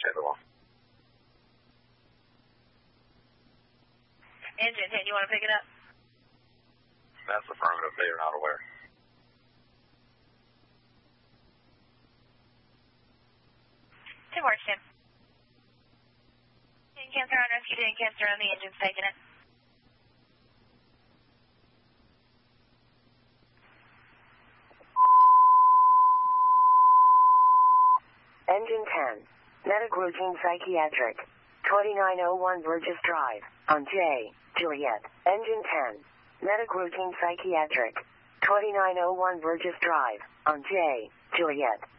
understandable. Engine 10, you want to pick it up? That's affirmative. They are not aware. Two more, Tim. Cancer on rescue, doing cancer on the engine's taking it. Engine 10, medic routine psychiatric, 2901 Burgess Drive, on J, Juliet. Engine 10, medic routine psychiatric, 2901 Burgess Drive, on J, Juliet.